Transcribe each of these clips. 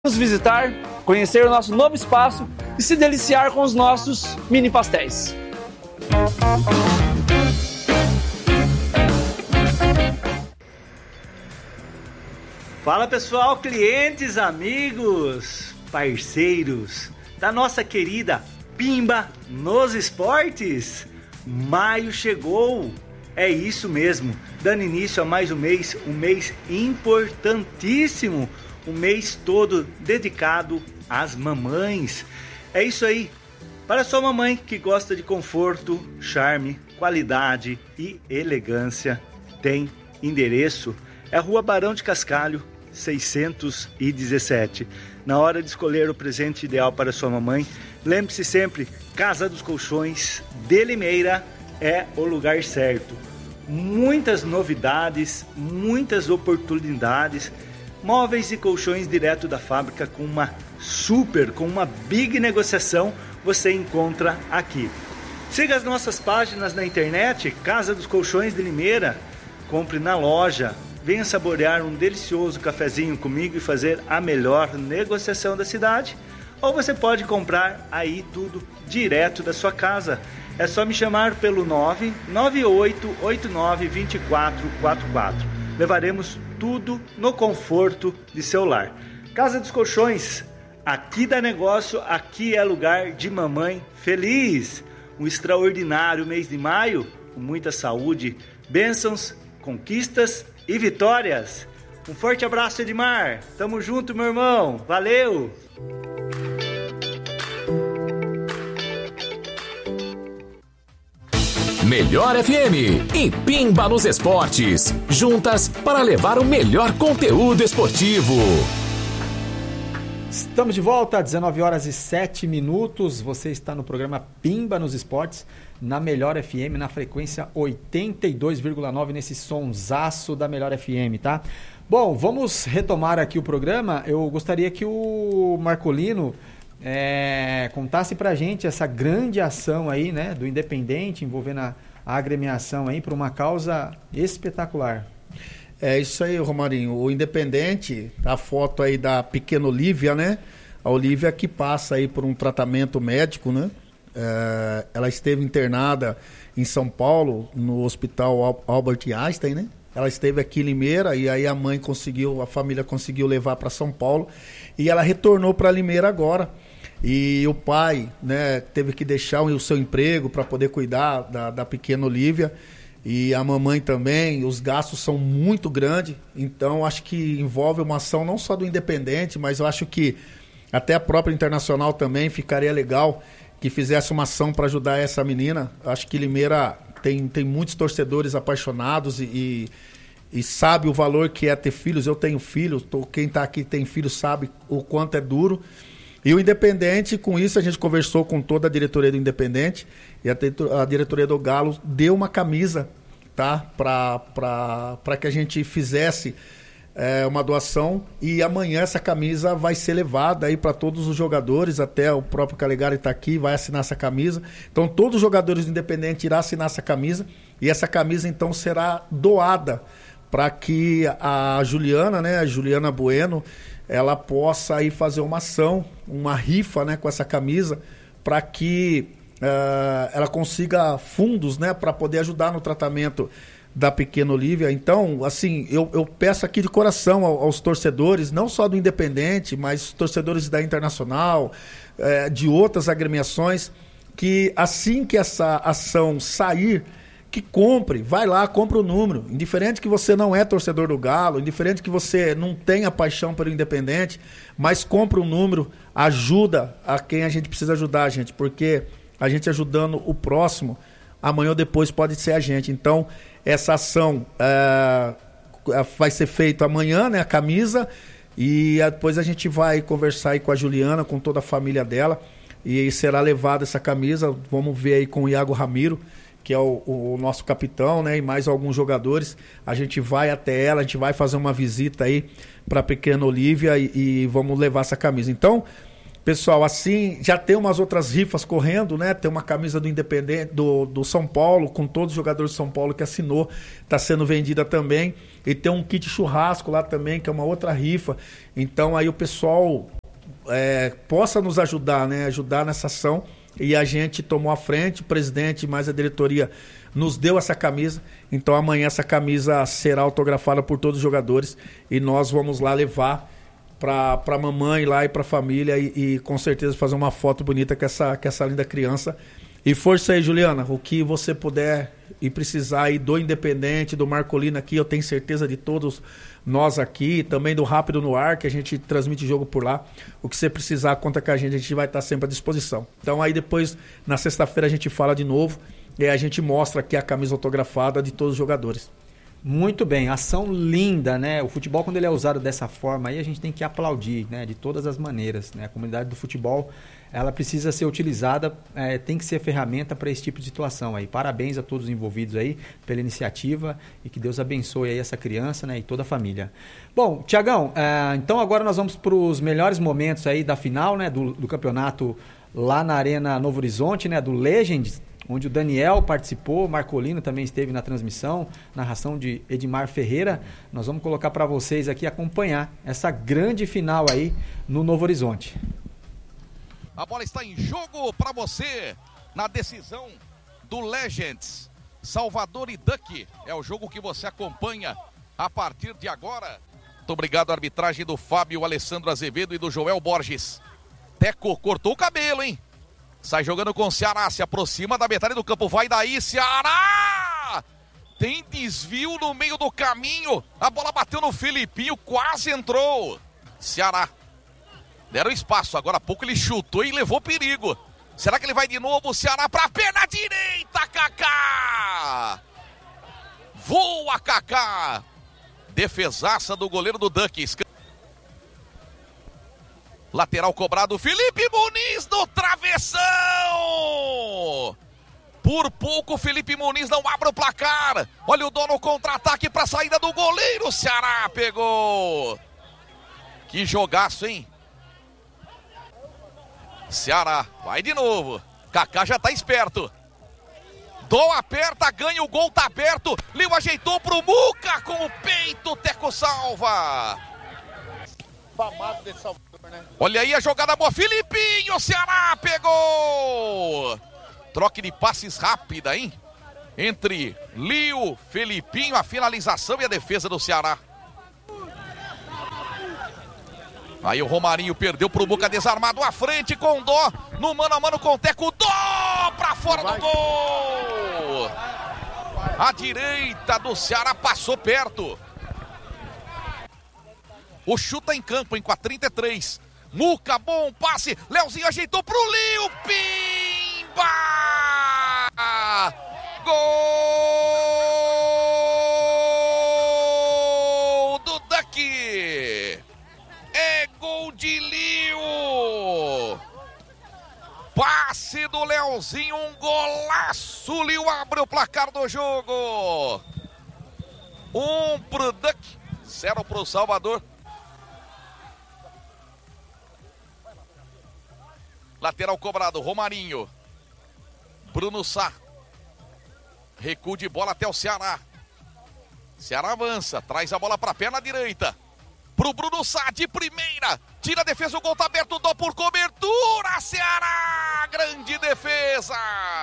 Nos visitar, conhecer o nosso novo espaço e se deliciar com os nossos mini pastéis. Fala pessoal, clientes, amigos, parceiros da nossa querida Pimba nos Esportes. Maio chegou, é isso mesmo, dando início a mais um mês importantíssimo, um mês todo dedicado às mamães. É isso aí, para sua mamãe que gosta de conforto, charme, qualidade e elegância, tem endereço, é Rua Barão de Cascalho, 617. Na hora de escolher o presente ideal para sua mamãe, lembre-se sempre, Casa dos Colchões de Limeira é o lugar certo. Muitas novidades, muitas oportunidades, móveis e colchões direto da fábrica com uma big negociação você encontra aqui. Siga as nossas páginas na internet, Casa dos Colchões de Limeira, compre na loja. Venha saborear um delicioso cafezinho comigo e fazer a melhor negociação da cidade. Ou você pode comprar aí tudo direto da sua casa. É só me chamar pelo 998892444. Levaremos tudo no conforto de seu lar. Casa dos Colchões, aqui dá negócio, aqui é lugar de mamãe feliz. Um extraordinário mês de maio, com muita saúde, bênçãos, conquistas e vitórias. Um forte abraço, Edmar. Tamo junto, meu irmão. Valeu! Melhor FM e Pimba nos Esportes. Juntas para levar o melhor conteúdo esportivo. Estamos de volta, 19h07. Você está no programa Pimba nos Esportes, na Melhor FM, na frequência 82,9, nesse sonsaço da Melhor FM, tá? Bom, vamos retomar aqui o programa. Eu gostaria que o Marcolino contasse pra gente essa grande ação aí, né, do Independente, envolvendo a agremiação aí por uma causa espetacular. É isso aí, Romarinho. O Independente, a foto aí da pequena Olívia, né? A Olívia que passa aí por um tratamento médico, né? Ela esteve internada em São Paulo, no Hospital Albert Einstein, né? Ela esteve aqui em Limeira e aí a família conseguiu levar para São Paulo e ela retornou para Limeira agora. E o pai, né, teve que deixar o seu emprego para poder cuidar da pequena Olívia. E a mamãe também, os gastos são muito grandes, então acho que envolve uma ação não só do Independente, mas eu acho que até a própria Internacional também ficaria legal que fizesse uma ação para ajudar essa menina. Acho que Limeira tem muitos torcedores apaixonados e sabe o valor que é ter filhos. Eu tenho filhos, quem está aqui tem filhos sabe o quanto é duro. E o Independente, com isso a gente conversou com toda a diretoria do Independente e a diretoria do Galo deu uma camisa, tá? Para que a gente fizesse uma doação e amanhã essa camisa vai ser levada aí para todos os jogadores, até o próprio Calegari está aqui, vai assinar essa camisa. Então todos os jogadores do Independente irão assinar essa camisa e essa camisa então será doada para que a Juliana, né, a Juliana Bueno, ela possa aí fazer uma ação, uma rifa, né, com essa camisa, para que ela consiga fundos, né, para poder ajudar no tratamento da pequena Olívia. Então, assim, eu peço aqui de coração aos torcedores, não só do Independente, mas os torcedores da Internacional, de outras agremiações, que assim que essa ação sair, que compre, vai lá, compra o número, indiferente que você não é torcedor do Galo, indiferente que você não tenha paixão pelo Independente, mas compra o número, ajuda a quem a gente precisa ajudar, gente, porque a gente ajudando o próximo, amanhã ou depois pode ser a gente. Então, essa ação vai ser feita amanhã, né, a camisa, e depois a gente vai conversar aí com a Juliana, com toda a família dela, e será levada essa camisa, vamos ver aí com o Iago Ramiro, que é o nosso capitão, né, e mais alguns jogadores. A gente vai até ela, a gente vai fazer uma visita aí para a pequena Olívia e vamos levar essa camisa. Então, Pessoal, assim, já tem umas outras rifas correndo, né? Tem uma camisa do Independente, do São Paulo, com todos os jogadores de São Paulo que assinou, está sendo vendida também. E tem um kit churrasco lá também, que é uma outra rifa. Então aí o pessoal possa nos ajudar, né? Ajudar nessa ação. E a gente tomou a frente, o presidente mais a diretoria nos deu essa camisa. Então amanhã essa camisa será autografada por todos os jogadores e nós vamos lá levar para a mamãe lá e para a família e com certeza fazer uma foto bonita com essa linda criança. E força aí, Juliana, o que você puder e precisar aí do Independente, do Marcolino aqui, eu tenho certeza de todos nós aqui, também do Rápido no Ar, que a gente transmite jogo por lá. O que você precisar, conta com a gente vai estar sempre à disposição. Então aí depois, na sexta-feira, a gente fala de novo e aí a gente mostra aqui a camisa autografada de todos os jogadores. Muito bem, ação linda, né? O futebol, quando ele é usado dessa forma aí, a gente tem que aplaudir, né? De todas as maneiras, né? A comunidade do futebol, ela precisa ser utilizada, tem que ser ferramenta para esse tipo de situação aí. Parabéns a todos os envolvidos aí pela iniciativa e que Deus abençoe aí essa criança, né? E toda a família. Bom, Tiagão, então agora nós vamos para os melhores momentos aí da final, né? Do campeonato lá na Arena Novo Horizonte, né? Do Legends, onde o Daniel participou, o Marcolino também esteve na transmissão, narração de Edmar Ferreira. Nós vamos colocar para vocês aqui acompanhar essa grande final aí no Novo Horizonte. A bola está em jogo para você na decisão do Legends. Salvador e Duck é o jogo que você acompanha a partir de agora. Muito obrigado à arbitragem do Fábio Alessandro Azevedo e do Joel Borges. Teco cortou o cabelo, hein? Sai jogando com o Ceará, se aproxima da metade do campo, vai daí, Ceará! Tem desvio no meio do caminho, a bola bateu no Filipinho, quase entrou. Ceará, deram espaço, agora há pouco ele chutou e levou perigo. Será que ele vai de novo, Ceará para a perna direita, Kaká! Voa, Kaká! Defesaça do goleiro do Ducks. Lateral cobrado, Felipe Muniz no travessão! Por pouco, Felipe Muniz não abre o placar. Olha o dono contra-ataque para a saída do goleiro. O Ceará pegou. Que jogaço, hein? Ceará, vai de novo. Kaká já tá esperto. Dó aperta, ganha, o gol tá aberto. Liu ajeitou pro Muca com o peito, Teco salva. Famado de Salvador, né? Olha aí a jogada boa, Filipinho, Ceará pegou. Troque de passes rápida, hein? Entre Liu, Felipinho, a finalização e a defesa do Ceará. Aí o Romarinho perdeu pro Muca, desarmado à frente com Dó, no mano a mano com o Teco, Dó pra fora do gol. A direita do Ceará passou perto. O chuta em campo, em 4:33. Muca, bom passe. Leozinho ajeitou pro Liu. Pimba! Gol do Duck. É gol de Liu. Passe do Leozinho, um golaço. Liu abre o placar do jogo. 1 pro Duck, 0 pro Salvador. Lateral cobrado, Romarinho. Bruno Sá. Recuo de bola até o Ceará. Ceará avança, traz a bola para a perna direita. Pro Bruno Sá, de primeira. Tira a defesa, o gol tá aberto, Dó por cobertura. Ceará, grande defesa.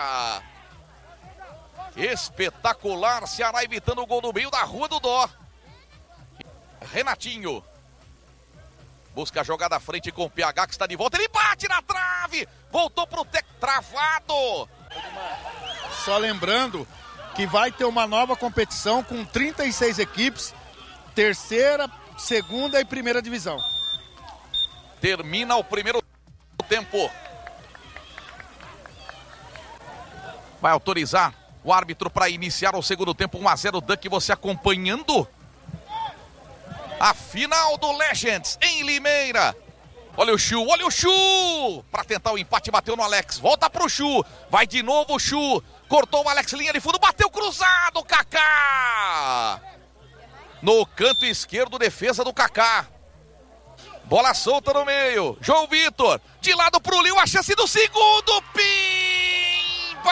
Espetacular, Ceará evitando o gol no meio da rua do Dó. Renatinho. Busca a jogada à frente com o PH que está de volta. Ele bate na trave. Voltou pro Teco travado. Só lembrando que vai ter uma nova competição com 36 equipes. Terceira, segunda e primeira divisão. Termina o primeiro tempo. Vai autorizar o árbitro para iniciar o segundo tempo. 1-0 Duck, você acompanhando a final do Legends em Limeira. Olha o Chu, para tentar o empate, bateu no Alex, volta pro Chu, vai de novo o Chu, cortou o Alex, linha de fundo, bateu cruzado, Kaká. No canto esquerdo, defesa do Kaká. Bola solta no meio. João Vitor, de lado pro Liu, a chance do segundo. Pimba!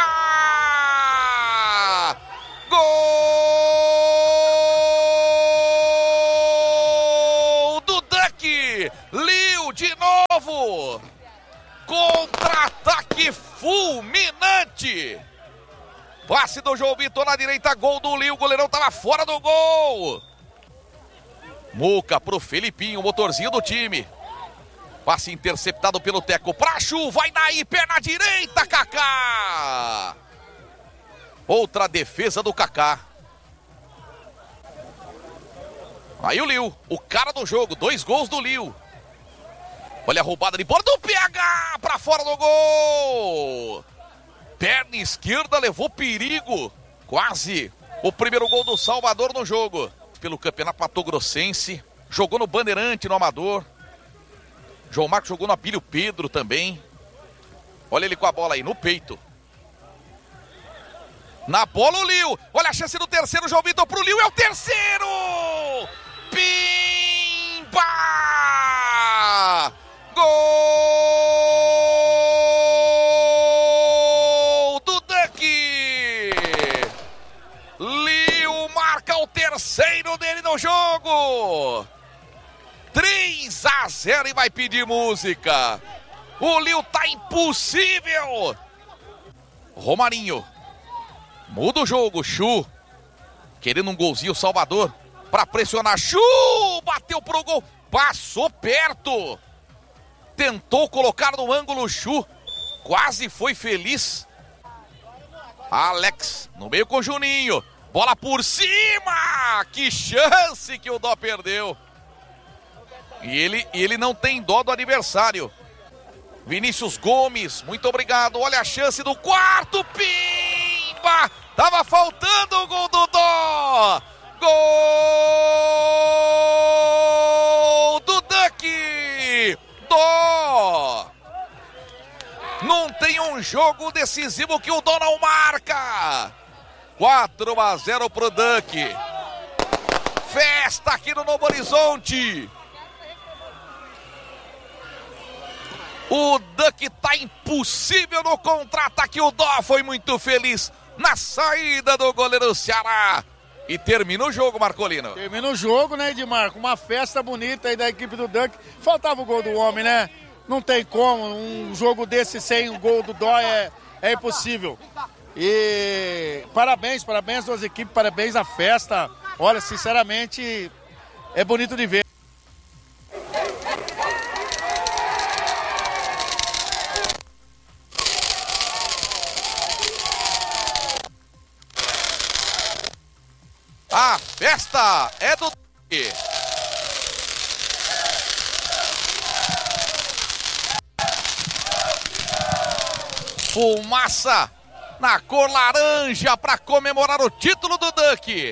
Gol do Duck. Liu de novo. Contra-ataque fulminante. Passe do João Vitor na direita, gol do Liu. O goleirão tava fora do gol. Muca pro Felipinho, motorzinho do time. Passe interceptado pelo Teco pra Chu, vai daí, perna direita, Kaká. Outra defesa do Kaká. Aí o Liu, o cara do jogo, 2 gols do Liu. Olha a roubada de bola do PH pra fora do gol. Perna esquerda, levou perigo. Quase o primeiro gol do Salvador no jogo. Pelo Campeonato Mato Grossense, jogou no Bandeirante, no Amador. João Marcos jogou no Abílio Pedro também. Olha ele com a bola aí, no peito. Na bola o Liu, olha a chance do terceiro, João Vitor pro Liu, é o terceiro! Pimba! Gol do Duck! Liu marca o terceiro dele no jogo! 3-0 e vai pedir música. O Liu tá impossível. Romarinho. Muda o jogo, Chu. Querendo um golzinho, Salvador. Pra pressionar, Chu. Bateu pro gol. Passou perto. Tentou colocar no ângulo, Chu. Quase foi feliz. Alex, no meio com o Juninho. Bola por cima. Que chance que o Dó perdeu. E ele não tem dó do adversário. Vinícius Gomes, muito obrigado. Olha a chance do quarto. Pimba! Tava faltando o gol do Dó. Gol do Duck. Dó. Não tem um jogo decisivo que o Dó não marca. 4-0 pro Duck. Festa aqui no Novo Horizonte. O Duck tá impossível no contra-ataque. O Dó foi muito feliz na saída do goleiro Ceará. E termina o jogo, Marcolino. Termina o jogo, né, Edmar? Com uma festa bonita aí da equipe do Duck. Faltava o gol do homem, né? Não tem como. Um jogo desse sem o gol do Dó é impossível. E parabéns às duas equipes, parabéns à festa. Olha, sinceramente, é bonito de ver. A festa é do Duck. Fumaça na cor laranja para comemorar o título do Duck.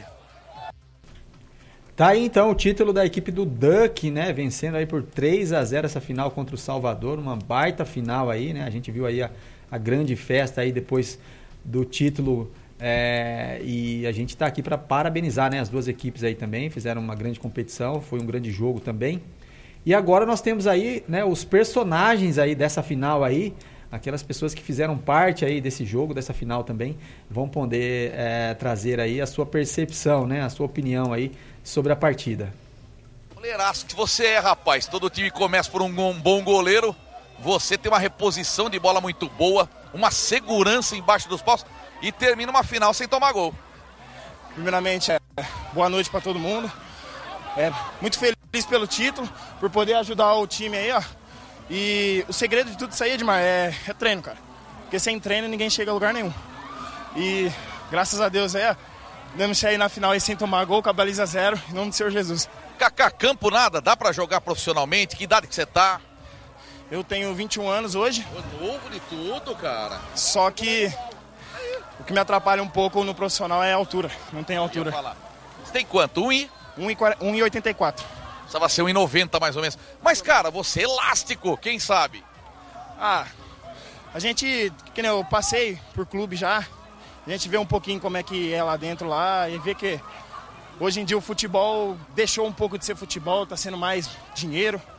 Tá aí então o título da equipe do Duck, né? Vencendo aí por 3-0 essa final contra o Salvador. Uma baita final aí, né? A gente viu aí a grande festa aí depois do título. E a gente está aqui para parabenizar, né, as duas equipes aí também, fizeram uma grande competição, foi um grande jogo também. E agora nós temos aí, né, os personagens aí dessa final aí, aquelas pessoas que fizeram parte aí desse jogo, dessa final também, vão poder trazer aí a sua percepção, né, a sua opinião aí sobre a partida. Goleiraço que você é, rapaz, todo time começa por um bom goleiro, você tem uma reposição de bola muito boa, uma segurança embaixo dos paus, e termina uma final sem tomar gol. Primeiramente, boa noite para todo mundo. Muito feliz pelo título, por poder ajudar o time aí, ó. E o segredo de tudo isso aí, Edmar, é treino, cara. Porque sem treino ninguém chega a lugar nenhum. E graças a Deus podemos sair na final aí sem tomar gol, com a baliza 0, em nome do Senhor Jesus. Kaká, campo nada, dá para jogar profissionalmente? Que idade que você tá? Eu tenho 21 anos hoje. Novo de tudo, cara. Só que o que me atrapalha um pouco no profissional é a altura. Não tem altura. Você tem quanto? 1,84. Precisava ser 1,90 mais ou menos. Mas, cara, você é elástico, quem sabe? A gente, que nem eu passei por clube já, a gente vê um pouquinho como é que é lá dentro lá e vê que hoje em dia o futebol deixou um pouco de ser futebol, tá sendo mais dinheiro.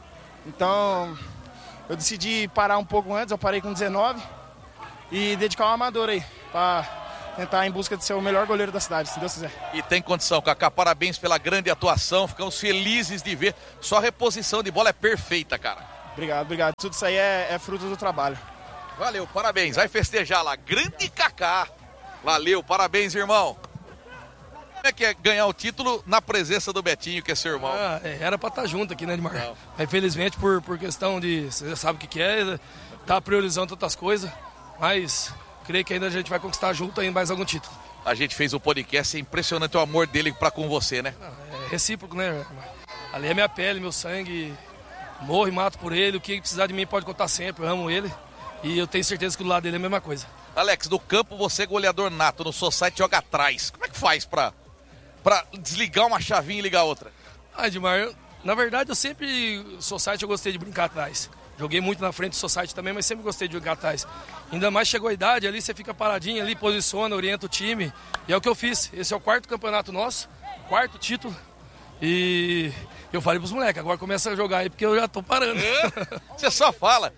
Então, eu decidi parar um pouco antes, eu parei com 19 e dedicar um amador aí, para tentar em busca de ser o melhor goleiro da cidade, se Deus quiser. E tem condição, Kaká, parabéns pela grande atuação, ficamos felizes de ver. Sua reposição de bola é perfeita, cara. Obrigado. Tudo isso aí é fruto do trabalho. Valeu, parabéns, vai festejar lá, grande Kaká. Valeu, parabéns, irmão. Como é que é ganhar o título na presença do Betinho, que é seu irmão? Era pra estar junto aqui, né, Edmar? Infelizmente, por questão de, você já sabe o que é, tá priorizando outras coisas, mas creio que ainda a gente vai conquistar junto ainda mais algum título. A gente fez o podcast, é impressionante o amor dele pra com você, né? É recíproco, né? Ali é minha pele, meu sangue, morro e mato por ele, o que precisar de mim pode contar sempre, eu amo ele e eu tenho certeza que do lado dele é a mesma coisa. Alex, no campo você é goleador nato, no society joga atrás, como é que faz pra desligar uma chavinha e ligar outra? Edmar, na verdade eu sempre, society eu gostei de brincar atrás. Joguei muito na frente do society também, mas sempre gostei de jogar atrás. Ainda mais chegou a idade, ali você fica paradinho, ali posiciona, orienta o time. E é o que eu fiz. Esse é o 4º campeonato nosso, 4º título. E eu falei pros moleques, agora começa a jogar aí, porque eu já tô parando. Você só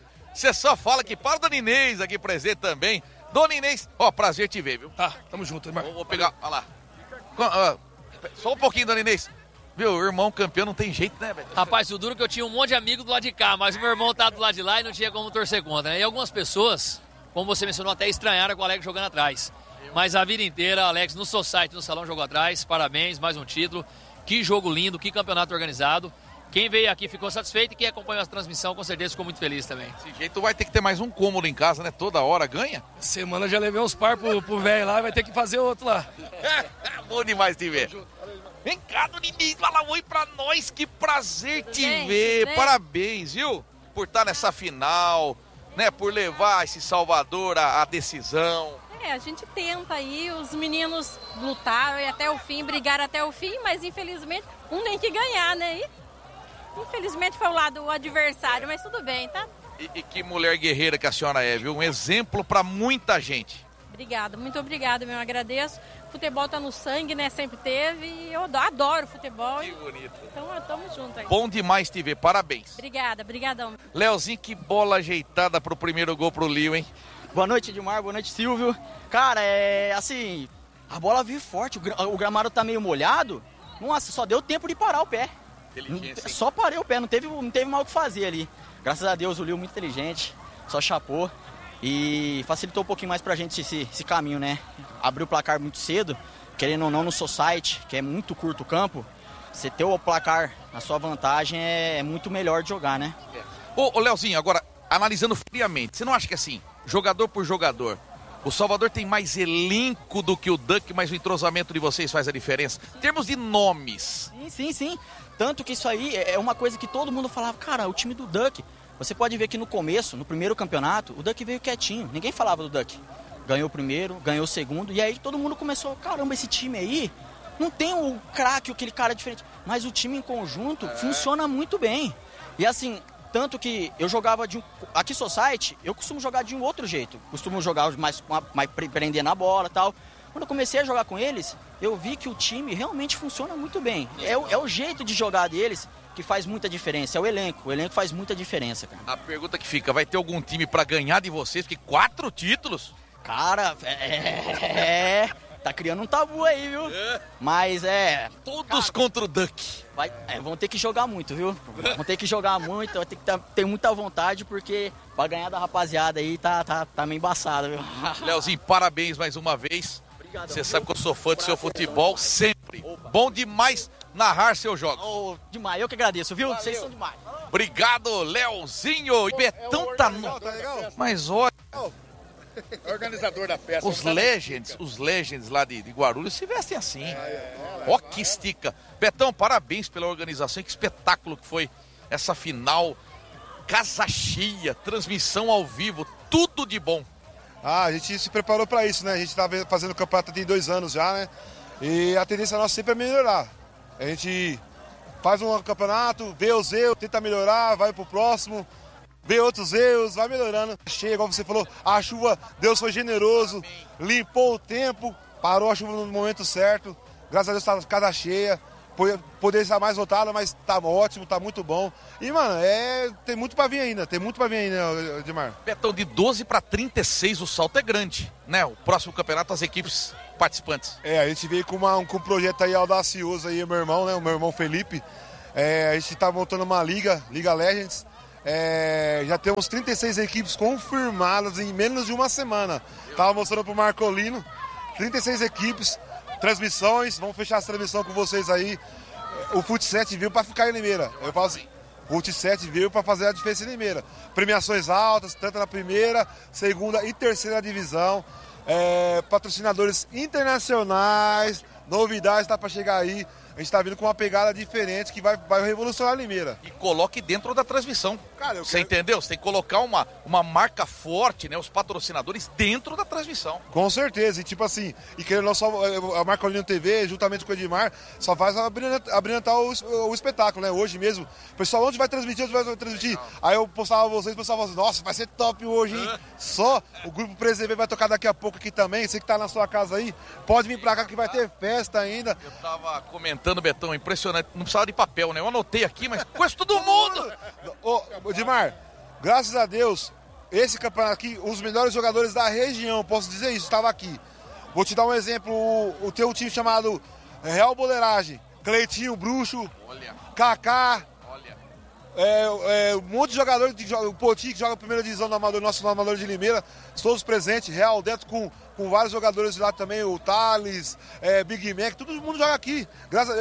fala que para o Dona Inês aqui presente também. Dona Inês, prazer te ver, viu? Tá, tamo junto, irmão. Vou pegar, olha lá. Só um pouquinho, Dona Inês. Meu, irmão campeão não tem jeito, né, velho? Rapaz, o duro que eu tinha um monte de amigo do lado de cá, mas o meu irmão tá do lado de lá e não tinha como torcer contra, né? E algumas pessoas, como você mencionou, até estranharam com o Alex jogando atrás. Mas a vida inteira, Alex no society, no salão, jogou atrás. Parabéns, mais um título. Que jogo lindo, que campeonato organizado. Quem veio aqui ficou satisfeito e quem acompanhou a transmissão com certeza ficou muito feliz também. Desse jeito vai ter que ter mais um cômodo em casa, né? Toda hora ganha. Semana já levei uns par pro velho lá, vai ter que fazer outro lá. Bom demais te ver. Vem cá, Dona Inês, fala oi pra nós, que prazer te ver. Parabéns, viu? Por estar nessa final, né? Por levar esse Salvador à decisão. A gente tenta aí, os meninos lutaram até o fim, brigaram até o fim, mas infelizmente um tem que ganhar, né? E, infelizmente foi o lado do adversário, mas tudo bem, tá? E que mulher guerreira que a senhora é, viu? Um exemplo pra muita gente. Obrigada, muito obrigada, eu agradeço. Futebol tá no sangue, né? Sempre teve e eu adoro futebol. Que bonito. Então, estamos juntos aí. Bom demais te ver, parabéns. Obrigada, brigadão. Leozinho, que bola ajeitada pro primeiro gol pro Lio, hein? Boa noite, Edmar, boa noite, Silvio. Cara, assim, a bola veio forte, o gramado tá meio molhado. Nossa, só deu tempo de parar o pé. Só parei o pé, não teve mal o que fazer ali. Graças a Deus, o Lio muito inteligente, só chapou. E facilitou um pouquinho mais pra gente esse caminho, né? Abriu o placar muito cedo, querendo ou não no society, que é muito curto o campo, você ter o placar na sua vantagem é muito melhor de jogar, né? Ô Leozinho, agora, analisando friamente, você não acha que assim, jogador por jogador, o Salvador tem mais elenco do que o Duck, mas o entrosamento de vocês faz a diferença? Em termos de nomes. Sim. Tanto que isso aí é uma coisa que todo mundo falava, cara, o time do Duck. Você pode ver que no começo, no primeiro campeonato, o Duck veio quietinho, ninguém falava do Duck. Ganhou o primeiro, ganhou o segundo, e aí todo mundo começou, caramba, esse time aí não tem o craque, aquele cara diferente, mas o time em conjunto funciona muito bem. E assim, tanto que eu jogava aqui society, eu costumo jogar de um outro jeito, costumo jogar mais prender na bola e tal. Quando eu comecei a jogar com eles, eu vi que o time realmente funciona muito bem. É o jeito de jogar deles que faz muita diferença, é o elenco faz muita diferença, cara. A pergunta que fica, vai ter algum time pra ganhar de vocês, porque 4 títulos? Cara, tá criando um tabu aí, viu? Mas todos contra o Duck. Vão ter que jogar muito, viu? Vão ter que jogar muito, vai ter que ter muita vontade, porque pra ganhar da rapaziada aí tá meio embaçado, viu? Leozinho, parabéns mais uma vez. Você sabe que eu sou fã do seu futebol sempre. Bom demais narrar seus jogos. Demais, eu que agradeço, viu? Valeu. Vocês são demais. Obrigado, Leozinho. E Betão tá Mas olha, organizador da festa. Os Legends lá de Guarulhos se vestem assim. Ó, que estica. Betão, parabéns pela organização. Que espetáculo que foi essa final. Casa cheia, transmissão ao vivo, tudo de bom. A gente se preparou para isso, né? A gente tá fazendo campeonato tem 2 anos já, né? E a tendência nossa sempre é melhorar. A gente faz um campeonato, vê os erros, tenta melhorar, vai pro próximo, vê outros erros, vai melhorando. Cheia, igual você falou, a chuva, Deus foi generoso, limpou o tempo, parou a chuva no momento certo. Graças a Deus tá casa cheia. poder estar mais lotado, mas tá ótimo, tá muito bom. E, mano, tem muito pra vir ainda, Edmar. Betão, de 12 para 36 o salto é grande, né? O próximo campeonato, as equipes participantes. A gente veio com um projeto aí audacioso aí, meu irmão, né? O meu irmão Felipe. A gente tá montando uma Liga Legends. Já temos 36 equipes confirmadas em menos de uma semana. Tava mostrando pro Marcolino, 36 equipes, transmissões, vamos fechar essa transmissão com vocês aí. O Fut7 veio para ficar em Limeira. Eu falo assim, o Fut7 veio para fazer a diferença em Limeira. Premiações altas, tanto na primeira, segunda e terceira divisão. Patrocinadores internacionais, novidades tá para chegar aí. A gente tá vindo com uma pegada diferente que vai revolucionar a Limeira. E coloque dentro da transmissão. Cara, você entendeu? Você tem que colocar uma marca forte, né? Os patrocinadores dentro da transmissão. Com certeza. E tipo assim, querendo só a Marcolino TV, juntamente com o Edmar, só faz abrilhantar o espetáculo, né? Hoje mesmo. Pessoal, onde vai transmitir? Aí eu postava vocês, o pessoal falava assim, nossa, vai ser top hoje, hein? Só o Grupo PreserV vai tocar daqui a pouco aqui também. Você que tá na sua casa aí, pode vir pra cá que vai ter festa ainda. Eu tava comentando, Betão, impressionante. Não precisava de papel, né? Eu anotei aqui, mas conheço todo mundo. Ô, Edmar, graças a Deus, esse campeonato aqui, os melhores jogadores da região, posso dizer isso, estava aqui. Vou te dar um exemplo, o teu time chamado Real Boleiragem, Cleitinho, Bruxo, Kaká, um monte de jogadores, o Poti que joga a primeira divisão nosso amador de Limeira, todos presentes, Real Deto com vários jogadores de lá também, o Thales, Big Mac, todo mundo joga aqui.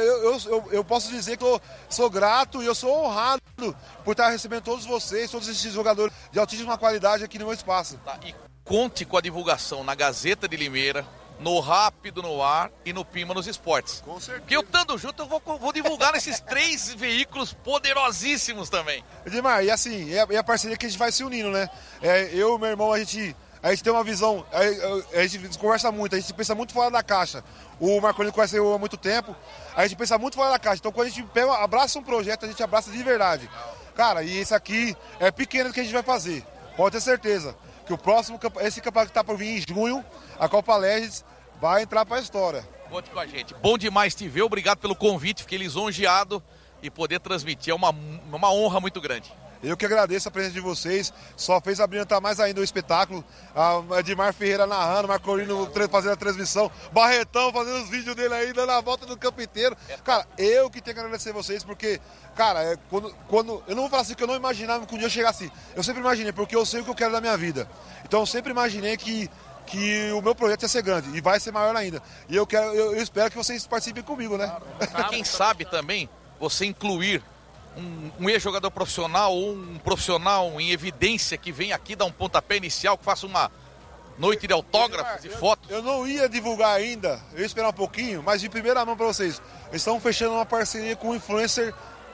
Eu posso dizer que eu sou grato e eu sou honrado por estar recebendo todos vocês, todos esses jogadores de altíssima qualidade aqui no meu espaço. Tá, e conte com a divulgação na Gazeta de Limeira, no Rápido no Ar e no Pimba nos Esportes. Com certeza. Porque eu estando junto, eu vou divulgar nesses 3 veículos poderosíssimos também. Edmar, e assim, é a parceria que a gente vai se unindo, né? Eu e meu irmão, a gente tem uma visão, a gente conversa muito, a gente pensa muito fora da caixa. O Marcolino conhece eu há muito tempo, a gente pensa muito fora da caixa. Então quando a gente abraça um projeto, a gente abraça de verdade. Cara, e esse aqui é pequeno que a gente vai fazer, pode ter certeza. Que esse campeonato que tá por vir em junho, a Copa Legends vai entrar para a história. Conte com a gente. Bom demais te ver, obrigado pelo convite, fiquei lisonjeado e poder transmitir, é uma honra muito grande. Eu que agradeço a presença de vocês, só fez abrilhantar mais ainda o espetáculo. A Edmar Ferreira narrando, Marcolino fazendo a transmissão, Barretão fazendo os vídeos dele aí, dando a volta do campo inteiro. Cara, eu que tenho que agradecer vocês, porque, cara, quando eu não vou falar assim que eu não imaginava que um dia eu chegasse assim. Eu sempre imaginei, porque eu sei o que eu quero da minha vida. Então eu sempre imaginei que o meu projeto ia ser grande e vai ser maior ainda. E eu espero que vocês participem comigo, né? Quem sabe também você incluir um ex-jogador profissional ou um profissional em evidência que vem aqui dar um pontapé inicial, que faça uma noite de autógrafos e fotos. Eu não ia divulgar ainda, eu ia esperar um pouquinho, mas de primeira mão para vocês, eles estão fechando uma parceria com um influencer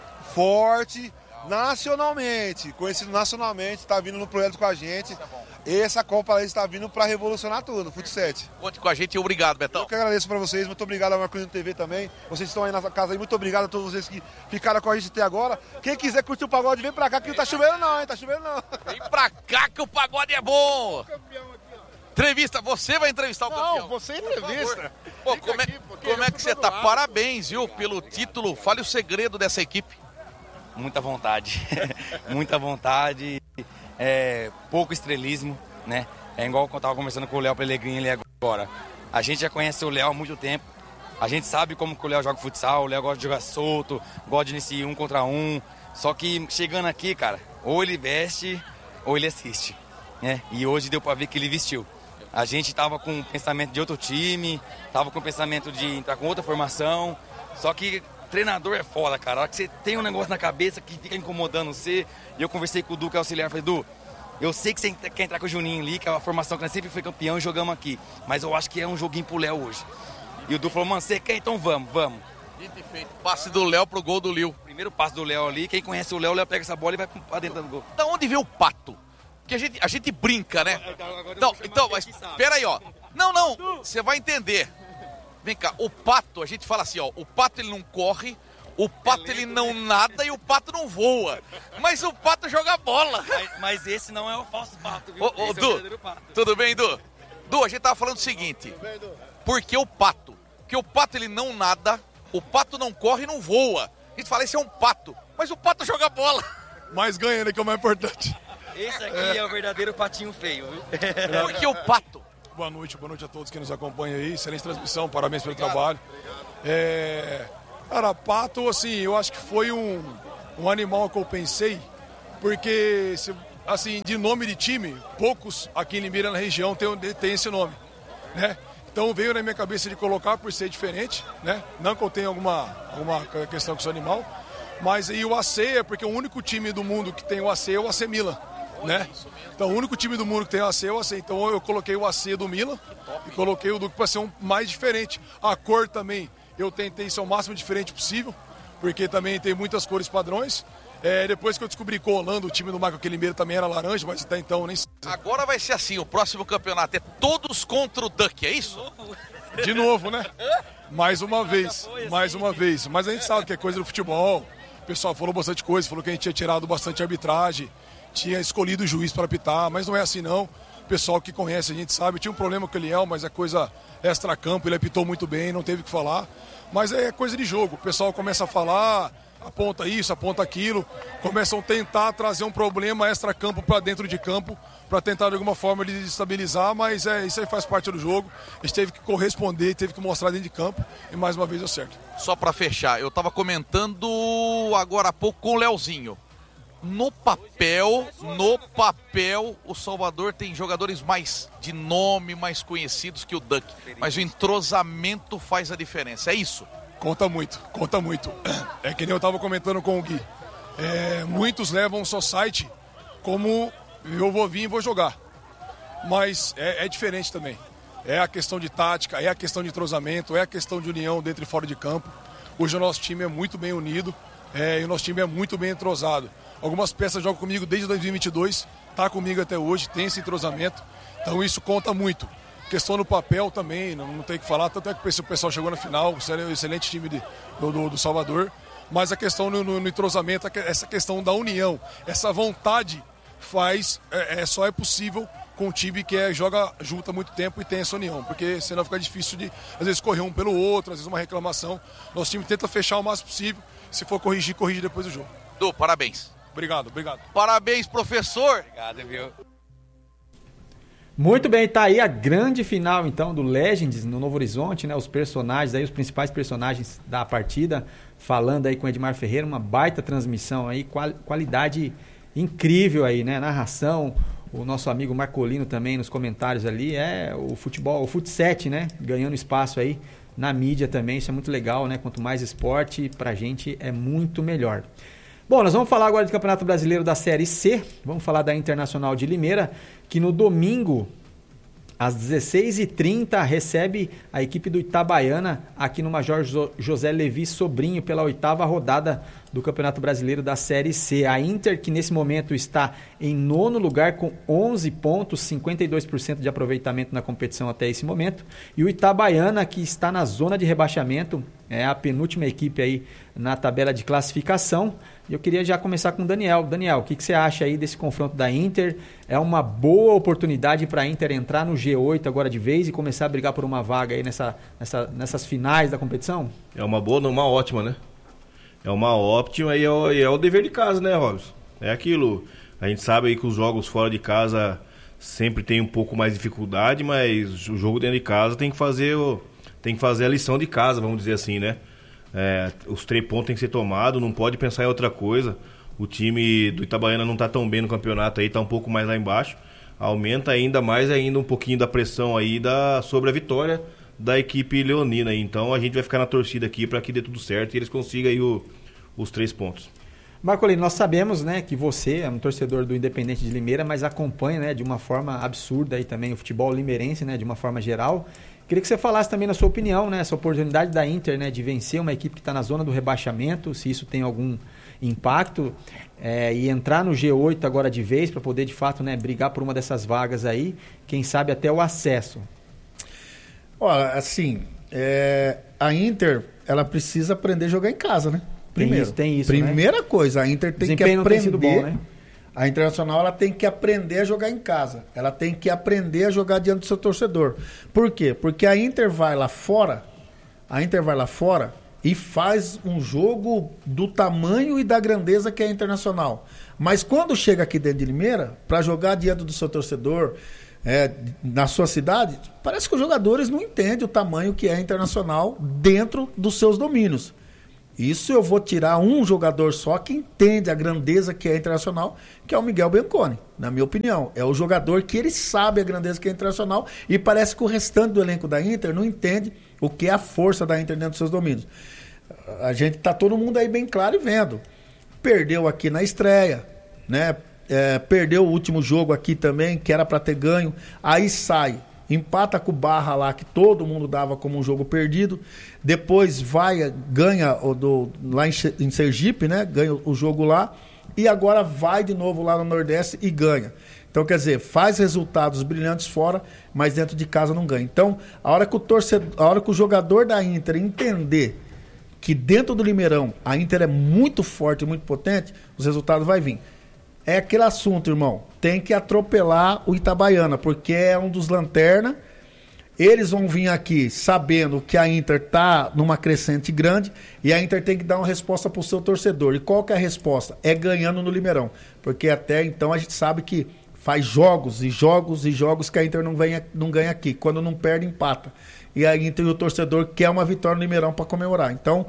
forte nacionalmente, conhecido nacionalmente, está vindo no projeto com a gente. Essa Copa está vindo para revolucionar tudo, Fut7. Conte com a gente e obrigado, Betão. Eu que agradeço para vocês, muito obrigado ao Marcolino TV também. Vocês estão aí na casa aí, muito obrigado a todos vocês que ficaram com a gente até agora. Quem quiser curtir o pagode, vem pra cá que não tá chovendo não, hein? Tá chovendo não. Vem pra cá que o pagode é bom. Entrevista, você vai entrevistar o campeão. Não, você entrevista. Pô, como é que você tá? Parabéns, viu, pelo título. Fale o segredo dessa equipe. Muita vontade, muita vontade, pouco estrelismo, né? É igual eu estava conversando com o Léo Pellegrini ali agora. A gente já conhece o Léo há muito tempo, a gente sabe como que o Léo joga futsal, o Léo gosta de jogar solto, gosta de iniciar 1 contra 1, só que chegando aqui, cara, ou ele veste ou ele assiste, né? E hoje deu para ver que ele vestiu. A gente tava com o pensamento de outro time, tava com o pensamento de entrar com outra formação, só que treinador é foda, cara. A hora que você tem um negócio na cabeça que fica incomodando você. E eu conversei com o Du, que é auxiliar. Falei, Du, eu sei que você quer entrar com o Juninho ali, que é uma formação que nós sempre foi campeão e jogamos aqui. Mas eu acho que é um joguinho pro Léo hoje. E o Du falou, mano, você quer? Então vamos. Dito e feito. Passe do Léo pro gol do Lil. Primeiro passe do Léo ali. Quem conhece o Léo pega essa bola e vai pra dentro do gol. Da onde veio o Pato? Porque a gente brinca, né? Então, mas espera aí, ó. Não, você vai entender. Vem cá, o Pato, a gente fala assim, ó, o Pato ele não corre, o Pato ele não nada e o Pato não voa. Mas o Pato joga bola. Mas esse não é o falso Pato, viu? Ô, Du, tudo bem, Du? Du, a gente tava falando o seguinte, porque o Pato ele não nada, O pato não corre e não voa. A gente fala, esse é um pato. Mas o pato joga bola. Mas ganha, né, que é o mais importante. Esse aqui é o verdadeiro patinho feio, viu? Por que o pato? Boa noite a todos que nos acompanham aí. Excelente transmissão, parabéns pelo trabalho. Cara, pato, assim, eu acho que foi um animal que eu pensei, porque, assim, de nome de time, poucos aqui em Limeira, na região, tem esse nome, né? Então veio na minha cabeça de colocar por ser diferente, né? Não que eu tenha alguma questão com esse animal, mas e o AC é porque o único time do mundo que tem o AC é o AC Milan, né? Então o único time do mundo que tem o AC é o AC. Então eu coloquei o AC do Milan e coloquei o Duque para ser um mais diferente. A cor também eu tentei ser o máximo diferente possível, porque também tem muitas cores padrões. Depois que eu descobri que o Holanda, o time do Michael Limeira também era laranja, mas até então nem sei. Agora vai ser assim, o próximo campeonato é todos contra o Duck, é isso? De novo, né? Mais uma vez. Mas a gente sabe que é coisa do futebol. O pessoal falou bastante coisa, falou que a gente tinha tirado bastante arbitragem, tinha escolhido o juiz para apitar, mas não é assim não. O pessoal que conhece a gente sabe, tinha um problema com o Eliel, mas é coisa extra-campo, ele apitou muito bem, não teve o que falar. Mas é coisa de jogo, o pessoal começa a falar, aponta isso, aponta aquilo, começam a tentar trazer um problema extra-campo para dentro de campo, para tentar de alguma forma desestabilizar, mas isso aí faz parte do jogo. A gente teve que corresponder, teve que mostrar dentro de campo e mais uma vez deu certo. Só para fechar, eu estava comentando agora há pouco com o Leozinho. No papel, o Salvador tem jogadores mais de nome, mais conhecidos que o Duck, mas o entrosamento faz a diferença, é isso? Conta muito. É que nem eu estava comentando com o Gui. Muitos levam o Society como eu vou vir e vou jogar. Mas é diferente também. É a questão de tática, é a questão de entrosamento, é a questão de união dentro e fora de campo. Hoje o nosso time é muito bem unido e o nosso time é muito bem entrosado. Algumas peças jogam comigo desde 2022, tá comigo até hoje, tem esse entrosamento. Então isso conta muito. Questão no papel também, não tem o que falar, tanto é que o pessoal chegou na final, um excelente time do Salvador, mas a questão no entrosamento, essa questão da união, essa vontade só é possível com um time que joga junto há muito tempo e tem essa união, porque senão fica difícil de, às vezes, correr um pelo outro, às vezes uma reclamação. Nosso time tenta fechar o máximo possível, se for corrigir depois do jogo. Du, parabéns. Obrigado. Parabéns, professor. Obrigado, viu? Muito bem, tá aí a grande final, então, do Legends no Novo Horizonte, né? Os personagens aí, os principais personagens da partida, falando aí com o Edmar Ferreira, uma baita transmissão aí, qualidade incrível aí, né? Narração, o nosso amigo Marcolino também nos comentários ali, o futebol, o Futset, né? Ganhando espaço aí na mídia também, isso é muito legal, né? Quanto mais esporte, pra gente é muito melhor. Bom, nós vamos falar agora do Campeonato Brasileiro da Série C, vamos falar da Internacional de Limeira, que no domingo, às 16h30, recebe a equipe do Itabaiana aqui no Major José Levi Sobrinho pela 8ª rodada do Campeonato Brasileiro da Série C. A Inter, que nesse momento está em 9º lugar com 11 pontos, 52% de aproveitamento na competição até esse momento. E o Itabaiana, que está na zona de rebaixamento, é a penúltima equipe aí na tabela de classificação. E eu queria já começar com o Daniel. Daniel, o que você acha aí desse confronto da Inter? É uma boa oportunidade para a Inter entrar no G8 agora de vez e começar a brigar por uma vaga aí nessas finais da competição? É uma boa, não uma ótima, né? É uma ótima e é o dever de casa, né, Robson? É aquilo. A gente sabe aí que os jogos fora de casa sempre tem um pouco mais de dificuldade, mas o jogo dentro de casa tem que fazer a lição de casa, vamos dizer assim, né? Os 3 pontos tem que ser tomados, não pode pensar em outra coisa. O time do Itabaiana não está tão bem no campeonato aí, está um pouco mais lá embaixo. Aumenta ainda mais um pouquinho da pressão aí sobre a vitória da equipe leonina. Então a gente vai ficar na torcida aqui para que dê tudo certo e eles consigam aí os 3 pontos. Marcolino, nós sabemos, né, que você é um torcedor do Independente de Limeira, mas acompanha, né, de uma forma absurda aí também o futebol limeirense, né, de uma forma geral. Queria que você falasse também na sua opinião, né, essa oportunidade da Inter, né, de vencer uma equipe que está na zona do rebaixamento, se isso tem algum impacto, e entrar no G8 agora de vez para poder de fato, né, brigar por uma dessas vagas aí, quem sabe até o acesso. Olha, assim, a Inter, ela precisa aprender a jogar em casa, né? Primeiro, tem isso, primeira, né? Coisa, a Inter tem que aprender. Tem sido bom, né? A Internacional, ela tem que aprender a jogar em casa. Ela tem que aprender a jogar diante do seu torcedor. Por quê? Porque a Inter vai lá fora, e faz um jogo do tamanho e da grandeza que é a Internacional. Mas quando chega aqui dentro de Limeira, para jogar diante do seu torcedor, na sua cidade, parece que os jogadores não entendem o tamanho que é a Internacional dentro dos seus domínios. Isso eu vou tirar um jogador só que entende a grandeza que é a Internacional, que é o Miguel Bianconi, na minha opinião. É o jogador que ele sabe a grandeza que é a Internacional e parece que o restante do elenco da Inter não entende o que é a força da Inter dentro dos seus domínios. A gente tá todo mundo aí bem claro e vendo. Perdeu aqui na estreia, né? Perdeu o último jogo aqui também, que era para ter ganho. Aí sai, empata com o Barra lá, que todo mundo dava como um jogo perdido. Depois ganha lá em Sergipe, né? Ganha o jogo lá. E agora vai de novo lá no Nordeste e ganha. Então, quer dizer, faz resultados brilhantes fora, mas dentro de casa não ganha. Então, a hora que o jogador da Inter entender que dentro do Limeirão a Inter é muito forte e muito potente, os resultados vão vir. É aquele assunto, irmão. Tem que atropelar o Itabaiana, porque é um dos lanternas. Eles vão vir aqui sabendo que a Inter tá numa crescente grande e a Inter tem que dar uma resposta pro seu torcedor. E qual que é a resposta? É ganhando no Limeirão. Porque até então a gente sabe que faz jogos e jogos e jogos que a Inter não ganha aqui. Quando não perde, empata. E a Inter e o torcedor quer uma vitória no Limeirão para comemorar. Então,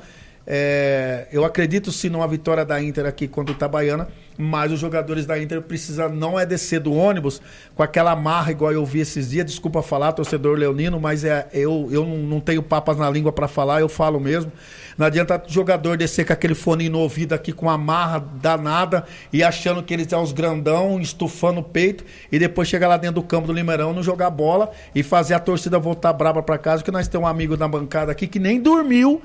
eu acredito sim numa vitória da Inter aqui contra o Itabaiana, mas os jogadores da Inter precisam não descer do ônibus com aquela marra igual eu vi esses dias. Desculpa falar, torcedor leonino, mas eu não tenho papas na língua para falar, eu falo mesmo. Não adianta o jogador descer com aquele fone no ouvido aqui com a marra danada e achando que eles são os grandão, estufando o peito e depois chegar lá dentro do campo do Limeirão, não jogar bola e fazer a torcida voltar braba para casa, porque nós temos um amigo na bancada aqui que nem dormiu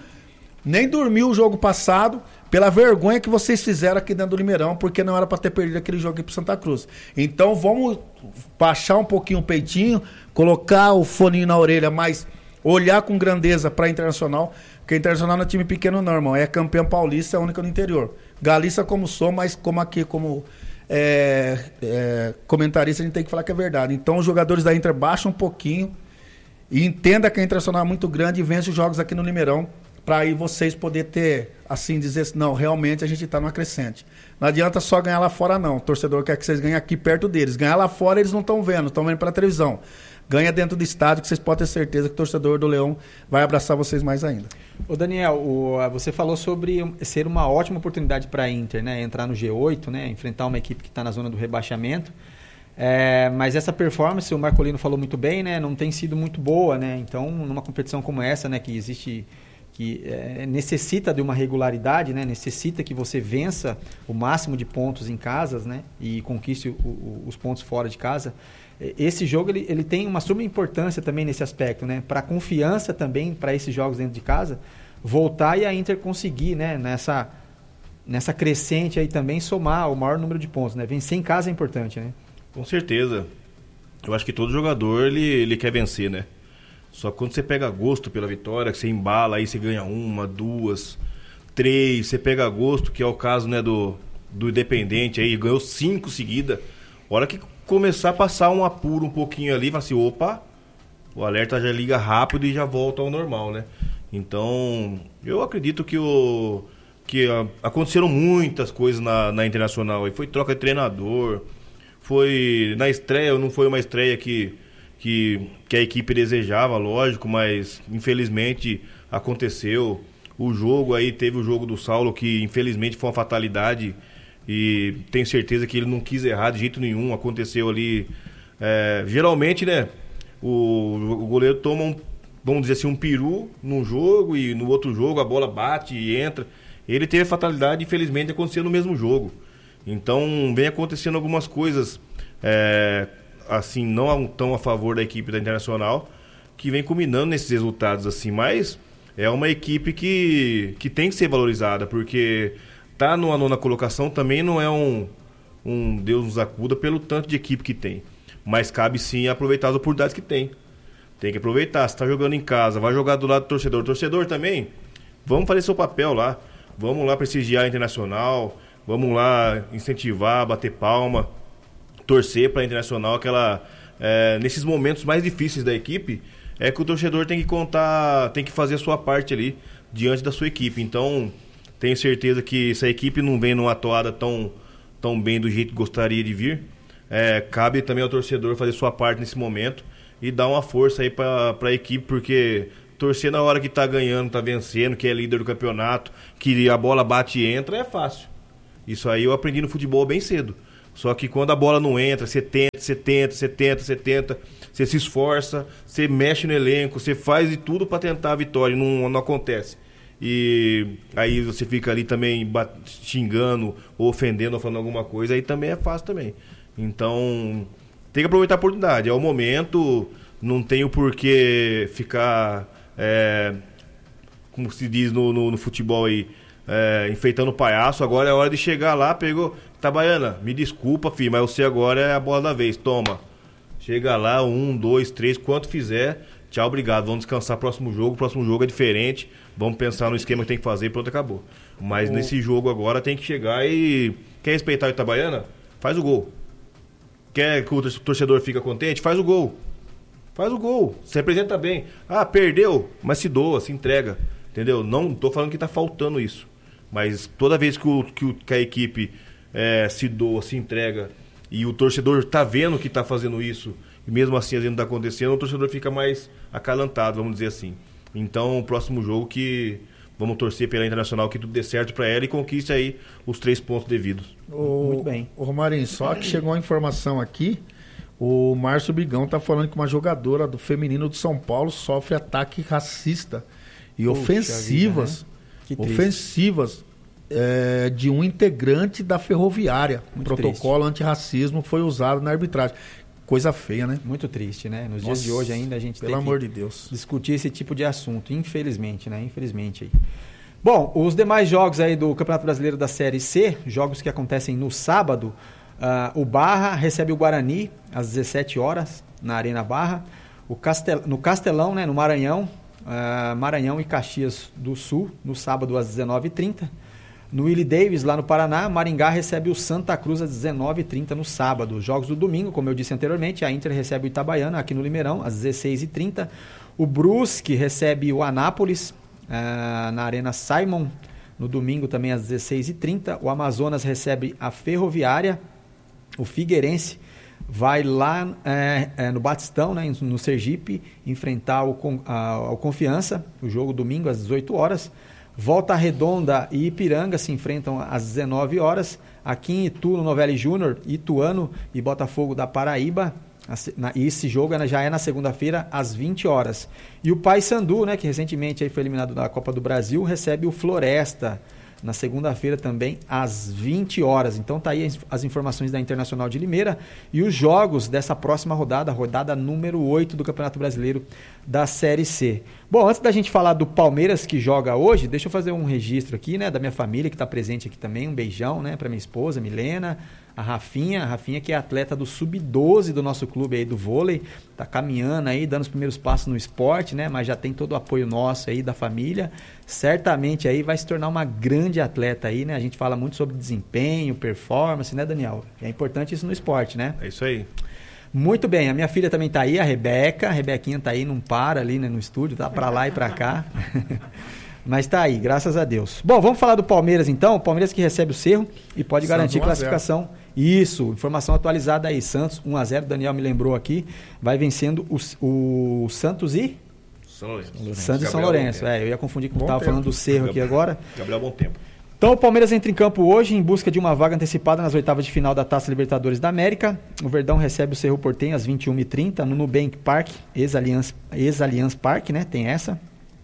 o jogo passado pela vergonha que vocês fizeram aqui dentro do Limeirão, porque não era para ter perdido aquele jogo aqui pro Santa Cruz. Então vamos baixar um pouquinho o peitinho, colocar o foninho na orelha, mas olhar com grandeza para a Internacional, porque a Internacional não é time pequeno não, irmão. É campeão paulista, é a única no interior. Galícia como sou, mas como aqui, como comentarista, a gente tem que falar que é verdade. Então os jogadores da Inter baixam um pouquinho e entenda que a Internacional é muito grande e vence os jogos aqui no Limeirão, para aí vocês poder ter, assim, dizer assim, não, realmente a gente está numa crescente. Não adianta só ganhar lá fora, não. O torcedor quer que vocês ganhem aqui perto deles. Ganhar lá fora eles não estão vendo, estão vendo pela televisão. Ganha dentro do estádio, que vocês podem ter certeza que o torcedor do Leão vai abraçar vocês mais ainda. Ô Daniel, você falou sobre ser uma ótima oportunidade para a Inter, né? Entrar no G8, né? Enfrentar uma equipe que está na zona do rebaixamento. Mas essa performance, o Marcolino falou muito bem, né? Não tem sido muito boa, né? Então, numa competição como essa, né? Que existe... que necessita de uma regularidade, né? Necessita que você vença o máximo de pontos em casas, né? E conquiste os pontos fora de casa. Esse jogo ele tem uma suma importância também nesse aspecto, né? Para a confiança também, para esses jogos dentro de casa, voltar e a Inter conseguir, né? Nessa crescente aí também somar o maior número de pontos, né? Vencer em casa é importante, né? Com certeza. Eu acho que todo jogador ele quer vencer, né? Só que quando você pega gosto pela vitória, que você embala, aí você ganha 1, 2, 3, você pega gosto, que é o caso, né, do Independente, aí ganhou 5 seguidas. Hora que começar a passar um apuro um pouquinho ali, fala assim, opa, o alerta já liga rápido e já volta ao normal, né? Então, eu acredito que aconteceram muitas coisas na Internacional. Aí foi troca de treinador, foi na estreia, não foi uma estreia que a equipe desejava, lógico, mas infelizmente aconteceu. O jogo aí, teve o jogo do Saulo, que infelizmente foi uma fatalidade e tenho certeza que ele não quis errar de jeito nenhum. Aconteceu ali, geralmente, né, o goleiro toma vamos dizer assim, um peru num jogo e no outro jogo a bola bate e entra. Ele teve a fatalidade e infelizmente aconteceu no mesmo jogo. Então vem acontecendo algumas coisas assim, não tão a favor da equipe da Internacional, que vem culminando nesses resultados assim, mas é uma equipe que tem que ser valorizada, porque tá numa 9ª colocação também não é um Deus nos acuda pelo tanto de equipe que tem, mas cabe sim aproveitar as oportunidades que tem que aproveitar. Se tá jogando em casa, vai jogar do lado do torcedor também, vamos fazer seu papel lá, vamos lá prestigiar a Internacional, vamos lá incentivar, bater palma, torcer para a Internacional, nesses momentos mais difíceis da equipe, que o torcedor tem que contar, tem que fazer a sua parte ali, diante da sua equipe. Então, tenho certeza que se a equipe não vem numa toada tão bem do jeito que gostaria de vir, cabe também ao torcedor fazer sua parte nesse momento e dar uma força aí para a equipe, porque torcer na hora que tá ganhando, tá vencendo, que é líder do campeonato, que a bola bate e entra, é fácil. Isso aí eu aprendi no futebol bem cedo. Só que quando a bola não entra, você tenta, você se esforça, você mexe no elenco, você faz de tudo para tentar a vitória, não acontece. E aí você fica ali também xingando, ou ofendendo, ou falando alguma coisa, aí também é fácil também. Então, tem que aproveitar a oportunidade. É o momento, não tem o porquê ficar, como se diz no futebol aí, enfeitando o palhaço. Agora é a hora de chegar lá, pegou... Itabaiana, me desculpa, filho, mas você agora é a bola da vez, toma. Chega lá, 1, 2, 3, quanto fizer, tchau, obrigado, vamos descansar, próximo jogo é diferente, vamos pensar no esquema que tem que fazer, pronto, acabou. Mas nesse jogo agora tem que chegar e... Quer respeitar o Itabaiana? Faz o gol. Quer que o torcedor fique contente? Faz o gol. Faz o gol, se representa bem. Ah, perdeu, mas se doa, se entrega, entendeu? Não tô falando que tá faltando isso, mas toda vez que a equipe... se doa, se entrega e o torcedor tá vendo que tá fazendo isso e mesmo assim às vezes não tá acontecendo, o torcedor fica mais acalantado, vamos dizer assim. Então o próximo jogo que vamos torcer pela Internacional que tudo dê certo para ela e conquiste aí os 3 pontos devidos. Muito bem. Ô Romarinho, só que chegou a informação aqui, o Márcio Bigão tá falando que uma jogadora do feminino do São Paulo sofre ataque racista e ofensivas, vida, né? ofensivas de um integrante da Ferroviária. O protocolo triste. Antirracismo foi usado na arbitragem. Coisa feia, né? Muito triste, né? Nos dias de hoje ainda a gente pelo tem amor que de Deus, discutir esse tipo de assunto, infelizmente, né? Infelizmente aí. Bom, os demais jogos aí do Campeonato Brasileiro da Série C, jogos que acontecem no sábado, o Barra recebe o Guarani às 17 horas na Arena Barra. No Castelão, né? No Maranhão, Maranhão e Caxias do Sul, no sábado às 19h30. No Willie Davis, lá no Paraná, Maringá recebe o Santa Cruz às 19h30 no sábado. Os jogos do domingo, como eu disse anteriormente, a Inter recebe o Itabaiana aqui no Limeirão às 16h30. O Brusque recebe o Anápolis na Arena Simon no domingo também às 16h30. O Amazonas recebe a Ferroviária. O Figueirense vai lá no Batistão, né, no Sergipe, enfrentar o Confiança. O jogo domingo às 18 horas. Volta Redonda e Ipiranga se enfrentam às 19 horas. Aqui em Itu, no Novelli Júnior, Ituano e Botafogo da Paraíba. E esse jogo já é na segunda-feira, às 20 horas. E o Paysandu, né, que recentemente aí foi eliminado da Copa do Brasil, recebe o Floresta na segunda-feira também, às 20 horas. Então tá aí as informações da Internacional de Limeira e os jogos dessa próxima rodada, rodada número 8 do Campeonato Brasileiro da Série C. Bom, antes da gente falar do Palmeiras que joga hoje, deixa eu fazer um registro aqui, né, da minha família que está presente aqui também, um beijão, né, para minha esposa, Milena, a Rafinha que é atleta do Sub-12 do nosso clube aí do vôlei, tá caminhando aí, dando os primeiros passos no esporte, né, mas já tem todo o apoio nosso aí da família, certamente aí vai se tornar uma grande atleta aí, né, a gente fala muito sobre desempenho, performance, né, Daniel? É importante isso no esporte, né? É isso aí. Muito bem, a minha filha também tá aí, a Rebequinha tá aí, não para ali, né, no estúdio, tá para lá e para cá. Mas tá aí, graças a Deus. Bom, vamos falar do Palmeiras então. O Palmeiras que recebe o Cerro e pode garantir classificação. Isso, informação atualizada aí. Santos 1-0, Daniel me lembrou aqui. Vai vencendo o Santos e... São Lourenço. Santos e São Lourenço. Eu ia confundir com o que estava falando do Cerro aqui agora. Gabriel, bom tempo. Então o Palmeiras entra em campo hoje em busca de uma vaga antecipada nas oitavas de final da Taça Libertadores da América. O Verdão recebe o Cerro Porteño às 21h30 no Nubank Park, ex-Allianz Parque, né? Tem essa.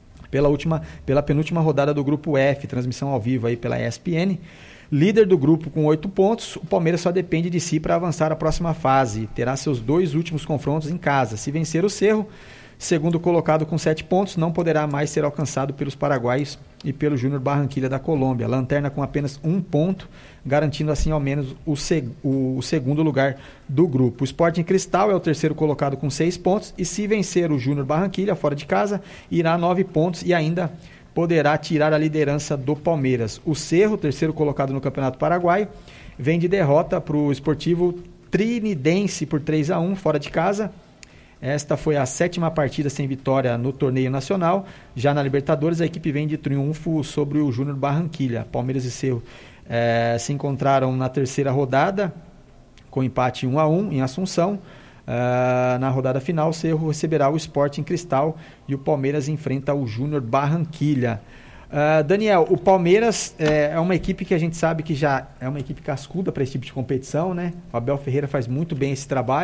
Pela penúltima rodada do Grupo F, transmissão ao vivo aí pela ESPN. Líder do grupo com 8 pontos, o Palmeiras só depende de si para avançar à próxima fase. Terá seus 2 últimos confrontos em casa. Se vencer o Cerro, segundo colocado com 7 pontos, não poderá mais ser alcançado pelos paraguaios e pelo Júnior Barranquilla da Colômbia. Lanterna com apenas 1 ponto, garantindo assim ao menos o segundo lugar do grupo. O Sporting Cristal é o terceiro colocado com 6 pontos e se vencer o Júnior Barranquilla fora de casa, irá a 9 pontos e ainda poderá tirar a liderança do Palmeiras. O Cerro, terceiro colocado no Campeonato Paraguaio, vem de derrota para o Sportivo Trinidense por 3-1 fora de casa. Esta foi a 7ª partida sem vitória no torneio nacional. Já na Libertadores, a equipe vem de triunfo sobre o Júnior Barranquilla. Palmeiras e Cerro se encontraram na 3ª rodada, com empate 1-1 em Assunção. Na rodada final, o Cerro receberá o Sporting Cristal e o Palmeiras enfrenta o Júnior Barranquilla. Daniel, o Palmeiras é uma equipe que a gente sabe que já é uma equipe cascuda para esse tipo de competição, né? O Abel Ferreira faz muito bem esse trabalho.